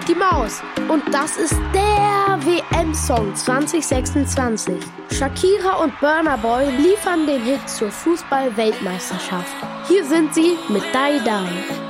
und die Maus. Und das ist der WM-Song 2026. Shakira und Burna Boy liefern den Hit zur Fußball-Weltmeisterschaft. Hier sind sie mit Die Die.